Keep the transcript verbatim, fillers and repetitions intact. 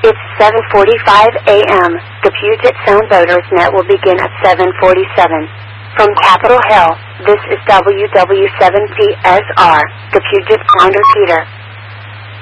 It's seven forty-five a m The Puget Sound Voters Net will begin at seven forty-seven. From Capitol Hill, this is W W seven P S R, the Puget Sound repeater.